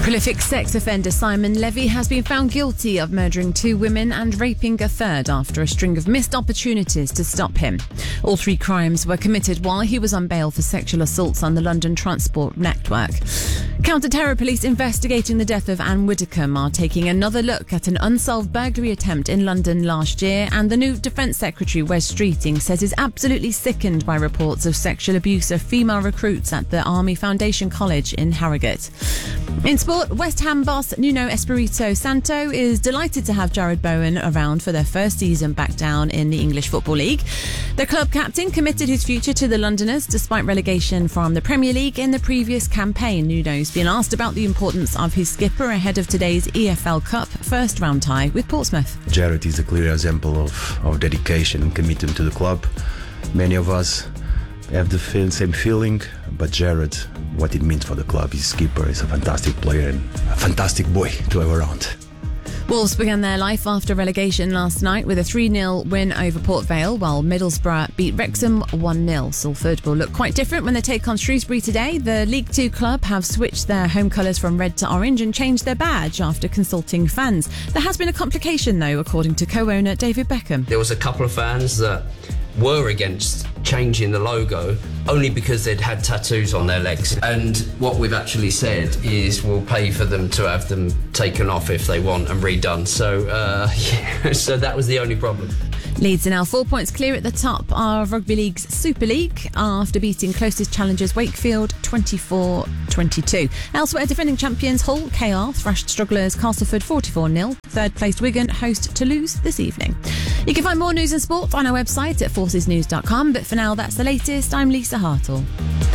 Prolific sex offender Simon Levy has been found guilty of murdering 2 women and raping a third after a string of missed opportunities to stop him. All 3 crimes were committed while he was on bail for sexual assaults on the London Transport Network. Counter-terror police investigating the death of Anne Widdecombe are taking another look at an unsolved burglary attempt in London last year, and the new Defence Secretary Wes Streeting says he's absolutely sickened by reports of sexual abuse of female recruits at the Army Foundation College in Harrogate. In sport, West Ham boss Nuno Espirito Santo is delighted to have Jarrod Bowen around for their first season back down in the English Football League. The club captain committed his future to the Londoners despite relegation from the Premier League in the previous campaign. Nuno's been asked about the importance of his skipper ahead of today's EFL Cup first round tie with Portsmouth. Jarrod is a clear example of dedication and commitment to the club. Many of us have the same feeling, but Jarrod, what it means for the club, his skipper is a fantastic player and a fantastic boy to have around. Wolves began their life after relegation last night with a 3-0 win over Port Vale, while Middlesbrough beat Wrexham 1-0. Salford will look quite different when they take on Shrewsbury today. The League Two club have switched their home colours from red to orange and changed their badge after consulting fans. There has been a complication though, according to co-owner David Beckham. There was a couple of fans that were against changing the logo only because they'd had tattoos on their legs, and what we've actually said is we'll pay for them to have them taken off if they want and redone. So that was the only problem. Leeds are now 4 points clear at the top of Rugby League's Super League after beating closest challengers Wakefield 24-22. Elsewhere, defending champions Hull KR thrashed strugglers Castleford 44-0. Third placed Wigan host Toulouse this evening. You can find more news and sport on our website at forcesnews.com, but for now that's the latest. I'm Lisa Hartle.